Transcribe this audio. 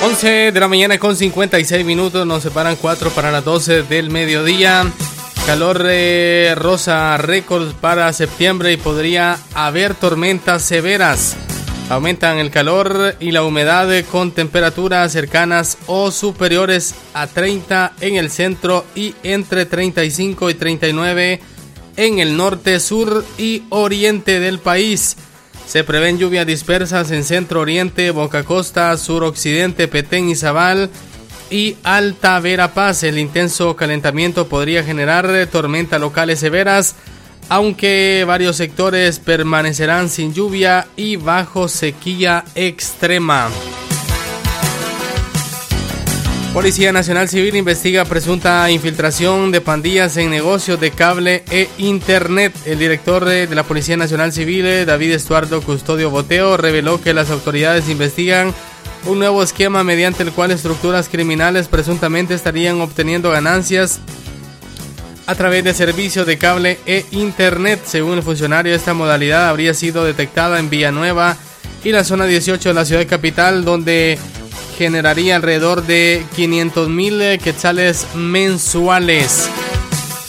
11 de la mañana con 56 minutos, nos separan 4 para las 12 del mediodía. Calor rosa récord para septiembre y podría haber tormentas severas. Aumentan el calor y la humedad con temperaturas cercanas o superiores a 30 en el centro y entre 35 y 39 en el norte, sur y oriente del país. Se prevén lluvias dispersas en centro oriente, Boca Costa, suroccidente, Petén, Izabal y Alta Verapaz. El intenso calentamiento podría generar tormentas locales severas, aunque varios sectores permanecerán sin lluvia y bajo sequía extrema. Policía Nacional Civil investiga presunta infiltración de pandillas en negocios de cable e internet. El director de la Policía Nacional Civil, David Estuardo Custodio Boteo, reveló que las autoridades investigan un nuevo esquema mediante el cual estructuras criminales presuntamente estarían obteniendo ganancias a través de servicios de cable e internet. Según el funcionario, esta modalidad habría sido detectada en Villanueva y la zona 18 de la ciudad capital, donde generaría alrededor de 500,000 quetzales mensuales.